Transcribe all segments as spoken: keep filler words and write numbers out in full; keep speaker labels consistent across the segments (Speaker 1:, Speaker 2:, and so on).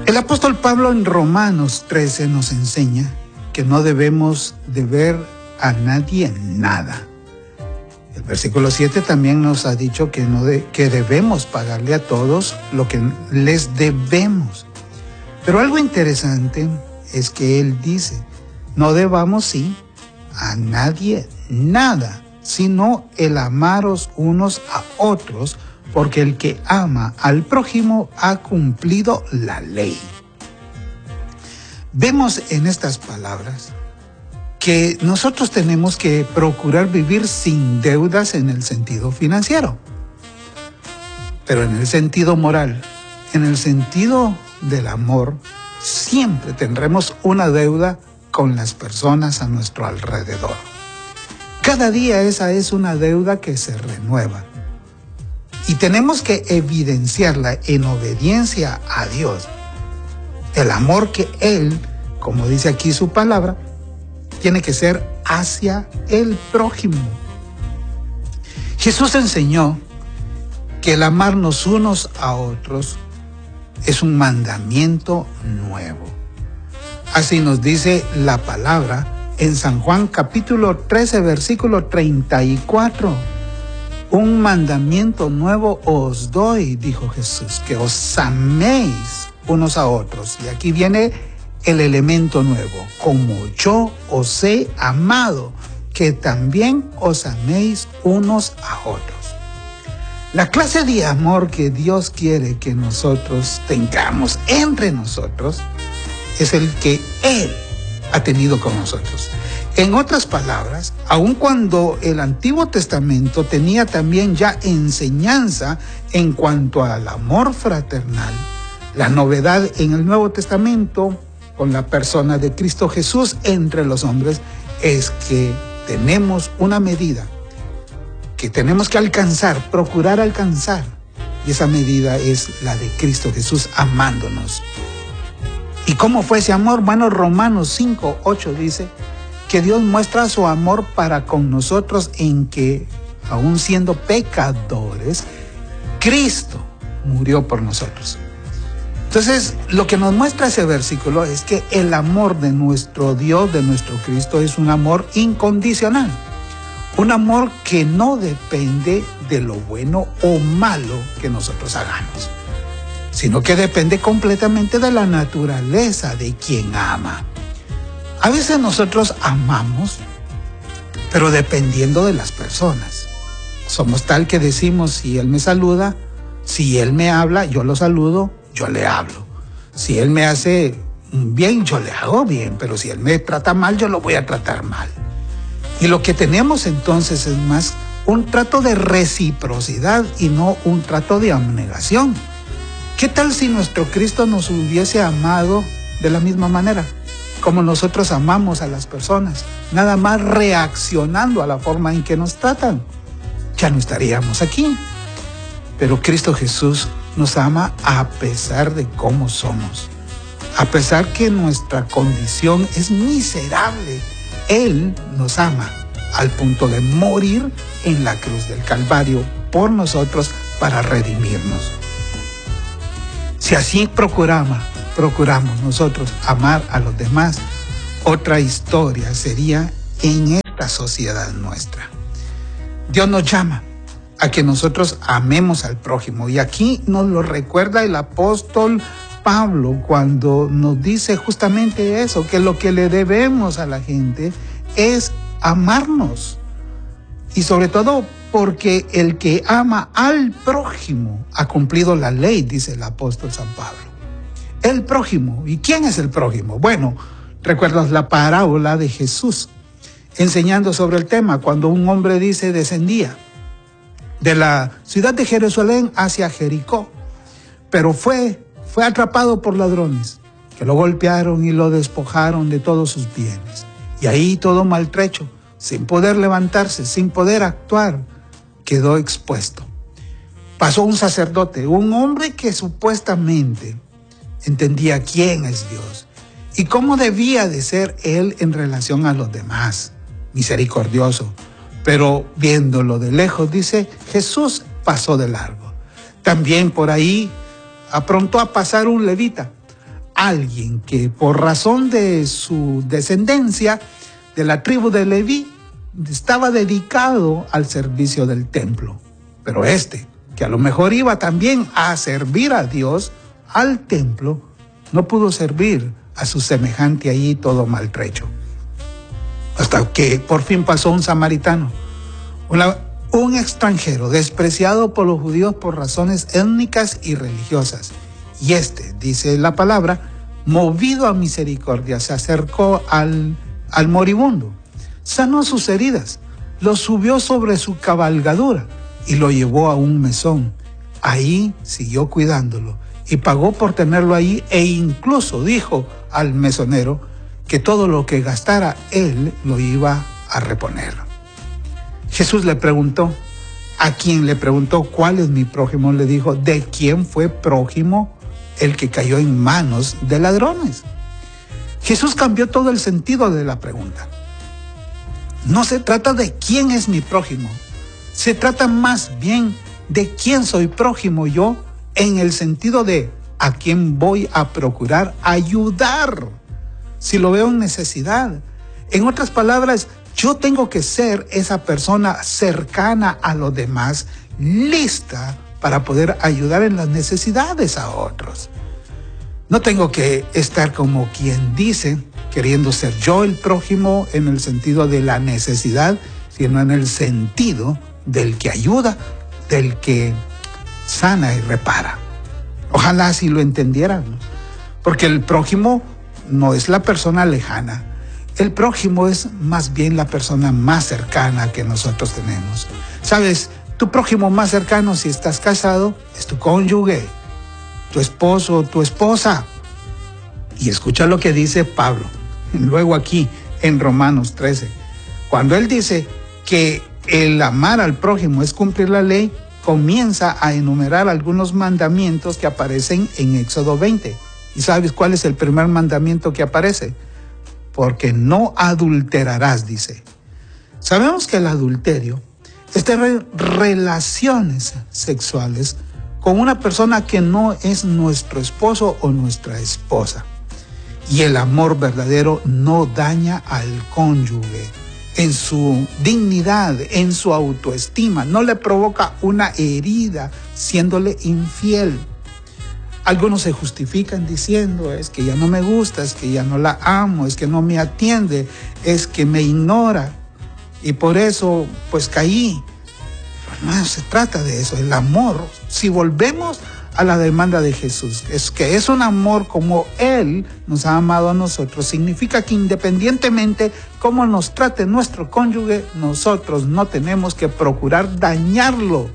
Speaker 1: El apóstol Pablo en Romanos trece nos enseña que no debemos deber a nadie nada. El versículo siete también nos ha dicho que, no de, que debemos pagarle a todos lo que les debemos. Pero algo interesante es que él dice, no debamos, sí, a nadie nada, sino el amaros unos a otros, porque el que ama al prójimo ha cumplido la ley. Vemos en estas palabras que nosotros tenemos que procurar vivir sin deudas en el sentido financiero, pero en el sentido moral, en el sentido del amor, siempre tendremos una deuda con las personas a nuestro alrededor. Cada día esa es una deuda que se renueva. Y tenemos que evidenciarla en obediencia a Dios. El amor que Él, como dice aquí su palabra, tiene que ser hacia el prójimo. Jesús enseñó que el amarnos unos a otros es un mandamiento nuevo. Así nos dice la palabra en San Juan capítulo trece, versículo treinta y cuatro. Un mandamiento nuevo os doy, dijo Jesús, que os améis unos a otros. Y aquí viene el elemento nuevo, como yo os he amado, que también os améis unos a otros. La clase de amor que Dios quiere que nosotros tengamos entre nosotros es el que Él ha tenido con nosotros. En otras palabras, aun cuando el Antiguo Testamento tenía también ya enseñanza en cuanto al amor fraternal, la novedad en el Nuevo Testamento, con la persona de Cristo Jesús entre los hombres, es que tenemos una medida que tenemos que alcanzar, procurar alcanzar, y esa medida es la de Cristo Jesús amándonos. ¿Y cómo fue ese amor? Bueno, Romanos cinco, ocho dice que Dios muestra su amor para con nosotros en que, aun siendo pecadores, Cristo murió por nosotros. Entonces, lo que nos muestra ese versículo es que el amor de nuestro Dios, de nuestro Cristo, es un amor incondicional. Un amor que no depende de lo bueno o malo que nosotros hagamos, sino que depende completamente de la naturaleza de quien ama. A veces nosotros amamos, pero dependiendo de las personas. Somos tal que decimos, si él me saluda, si él me habla, yo lo saludo, yo le hablo. Si él me hace bien, yo le hago bien, pero si él me trata mal, yo lo voy a tratar mal. Y lo que tenemos entonces es más un trato de reciprocidad y no un trato de abnegación. ¿Qué tal si nuestro Cristo nos hubiese amado de la misma manera, como nosotros amamos a las personas, nada más reaccionando a la forma en que nos tratan? Ya no estaríamos aquí. Pero Cristo Jesús nos ama a pesar de cómo somos, a pesar que nuestra condición es miserable. Él nos ama al punto de morir en la cruz del Calvario por nosotros para redimirnos. Si así procuramos, procuramos nosotros amar a los demás, otra historia sería en esta sociedad nuestra. Dios nos llama a que nosotros amemos al prójimo, y aquí nos lo recuerda el apóstol Pablo cuando nos dice justamente eso, que lo que le debemos a la gente es amarnos. Y sobre todo porque el que ama al prójimo ha cumplido la ley, dice el apóstol San Pablo. El prójimo. ¿Y quién es el prójimo? Bueno, recuerdas la parábola de Jesús enseñando sobre el tema, cuando un hombre dice descendía de la ciudad de Jerusalén hacia Jericó, pero fue Fue atrapado por ladrones que lo golpearon y lo despojaron de todos sus bienes. Y ahí todo maltrecho, sin poder levantarse, sin poder actuar, quedó expuesto. Pasó un sacerdote, un hombre que supuestamente entendía quién es Dios y cómo debía de ser él en relación a los demás, misericordioso. Pero viéndolo de lejos, dice, Jesús pasó de largo. También por ahí aprontó a pasar un levita, alguien que por razón de su descendencia de la tribu de Leví estaba dedicado al servicio del templo. Pero este, que a lo mejor iba también a servir a Dios al templo, no pudo servir a su semejante allí todo maltrecho. Hasta que por fin pasó un samaritano, una, un extranjero despreciado por los judíos por razones étnicas y religiosas. Y este, dice la palabra, movido a misericordia, se acercó al, al moribundo, sanó sus heridas, lo subió sobre su cabalgadura y lo llevó a un mesón. Ahí siguió cuidándolo y pagó por tenerlo ahí, e incluso dijo al mesonero que todo lo que gastara él lo iba a reponer. Jesús le preguntó, ¿a quién le preguntó cuál es mi prójimo? Le dijo, ¿de quién fue prójimo el que cayó en manos de ladrones? Jesús cambió todo el sentido de la pregunta. No se trata de quién es mi prójimo, se trata más bien de quién soy prójimo yo, en el sentido de a quién voy a procurar ayudar si lo veo en necesidad. En otras palabras, yo tengo que ser esa persona cercana a los demás, lista para poder ayudar en las necesidades a otros. No tengo que estar como quien dice, queriendo ser yo el prójimo en el sentido de la necesidad, sino en el sentido del que ayuda, del que sana y repara. Ojalá así lo entendiéramos, porque el prójimo no es la persona lejana, el prójimo es más bien la persona más cercana que nosotros tenemos. ¿Sabes? Tu prójimo más cercano, si estás casado, es tu cónyuge, tu esposo, tu esposa. Y escucha lo que dice Pablo, luego aquí en Romanos trece, cuando él dice que el amar al prójimo es cumplir la ley, comienza a enumerar algunos mandamientos que aparecen en Éxodo veinte. ¿Y sabes cuál es el primer mandamiento que aparece? Porque no adulterarás, dice. Sabemos que el adulterio es tener relaciones sexuales con una persona que no es nuestro esposo o nuestra esposa. Y el amor verdadero no daña al cónyuge en su dignidad, en su autoestima, no le provoca una herida siéndole infiel. Algunos se justifican diciendo, es que ya no me gusta, es que ya no la amo, es que no me atiende, es que me ignora y por eso pues caí. Pero no se trata de eso. El amor, si volvemos a la demanda de Jesús, es que es un amor como Él nos ha amado a nosotros, significa que independientemente cómo nos trate nuestro cónyuge, nosotros no tenemos que procurar dañarlo.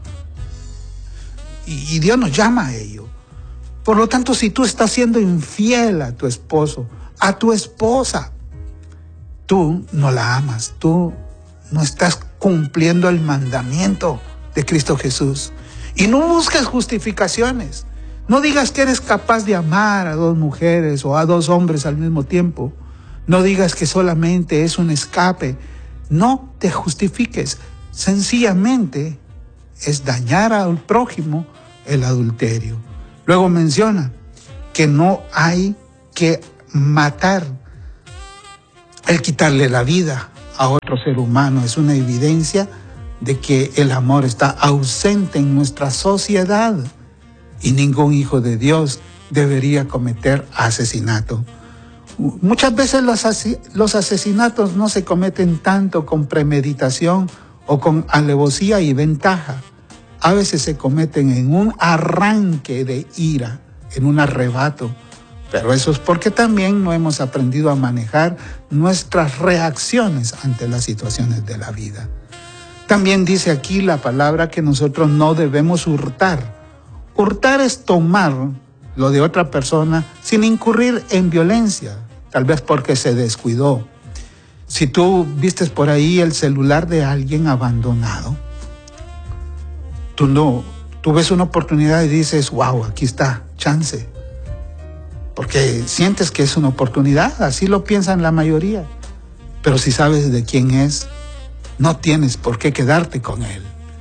Speaker 1: Y, y Dios nos llama a ello. Por lo tanto, si tú estás siendo infiel a tu esposo, a tu esposa, tú no la amas, tú no estás cumpliendo el mandamiento de Cristo Jesús. Y no busques justificaciones. No digas que eres capaz de amar a dos mujeres o a dos hombres al mismo tiempo. No digas que solamente es un escape. No te justifiques. Sencillamente es dañar al prójimo el adulterio. Luego menciona que no hay que matar. El quitarle la vida a otro ser humano es una evidencia de que el amor está ausente en nuestra sociedad y ningún hijo de Dios debería cometer asesinato. Muchas veces los, as- los asesinatos no se cometen tanto con premeditación o con alevosía y ventaja. A veces se cometen en un arranque de ira, en un arrebato, pero eso es porque también no hemos aprendido a manejar nuestras reacciones ante las situaciones de la vida. También dice aquí la palabra que nosotros no debemos hurtar. Hurtar es tomar lo de otra persona sin incurrir en violencia, tal vez porque se descuidó. Si tú vistes por ahí el celular de alguien abandonado, tú no, tú ves una oportunidad y dices, wow, aquí está, chance. Porque sientes que es una oportunidad, así lo piensan la mayoría. Pero si sabes de quién es, no tienes por qué quedarte con él.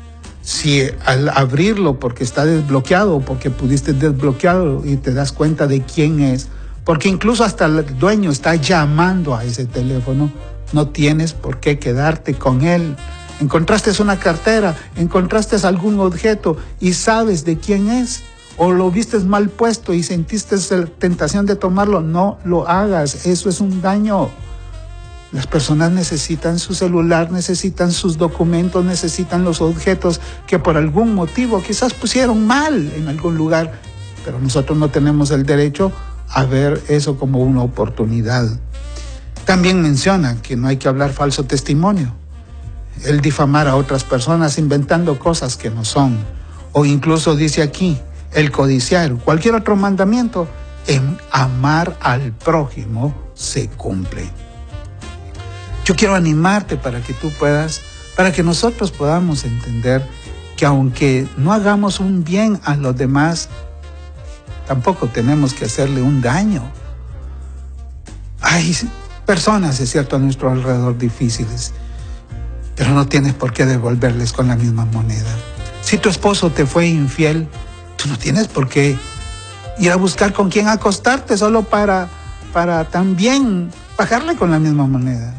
Speaker 1: Si al abrirlo porque está desbloqueado, porque pudiste desbloquearlo y te das cuenta de quién es, porque incluso hasta el dueño está llamando a ese teléfono, no tienes por qué quedarte con él. Encontraste una cartera, encontraste algún objeto y sabes de quién es, o lo vistes mal puesto y sentiste la tentación de tomarlo, no lo hagas, eso es un daño. Las personas necesitan su celular, necesitan sus documentos, necesitan los objetos que por algún motivo quizás pusieron mal en algún lugar, pero nosotros no tenemos el derecho a ver eso como una oportunidad. También menciona que no hay que hablar falso testimonio, el difamar a otras personas inventando cosas que no son, o incluso dice aquí, el codiciar, cualquier otro mandamiento, en amar al prójimo se cumple. Yo quiero animarte para que tú puedas, para que nosotros podamos entender que aunque no hagamos un bien a los demás, tampoco tenemos que hacerle un daño. Hay personas, es cierto, a nuestro alrededor difíciles, pero no tienes por qué devolverles con la misma moneda. Si tu esposo te fue infiel, tú no tienes por qué ir a buscar con quién acostarte solo para, para también pagarle con la misma moneda.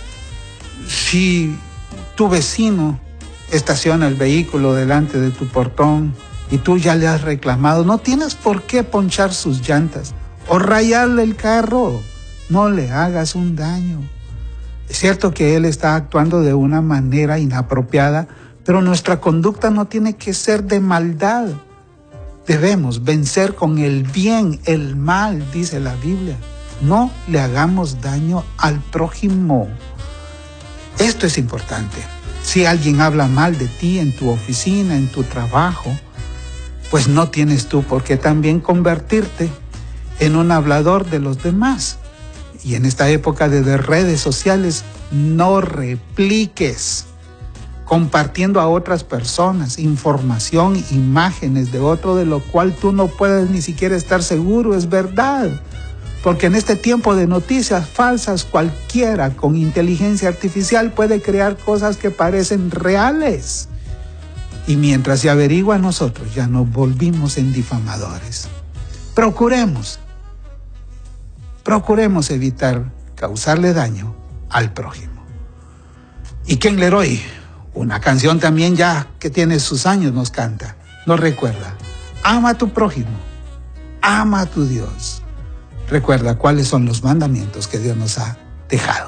Speaker 1: Si tu vecino estaciona el vehículo delante de tu portón y tú ya le has reclamado, no tienes por qué ponchar sus llantas o rayarle el carro. No le hagas un daño. Es cierto que él está actuando de una manera inapropiada, pero nuestra conducta no tiene que ser de maldad. Debemos vencer con el bien el mal, dice la Biblia. No le hagamos daño al prójimo. Esto es importante. Si alguien habla mal de ti en tu oficina, en tu trabajo, pues no tienes tú por qué también convertirte en un hablador de los demás. Y en esta época de redes sociales, no repliques compartiendo a otras personas información, imágenes de otro de lo cual tú no puedes ni siquiera estar seguro, es verdad. Porque en este tiempo de noticias falsas, cualquiera con inteligencia artificial puede crear cosas que parecen reales. Y mientras se averigua, nosotros ya nos volvimos en difamadores. Procuremos, procuremos evitar causarle daño al prójimo. Y Ken Leroy, una canción también ya que tiene sus años, nos canta, nos recuerda, ama a tu prójimo, ama a tu Dios. Recuerda cuáles son los mandamientos que Dios nos ha dejado.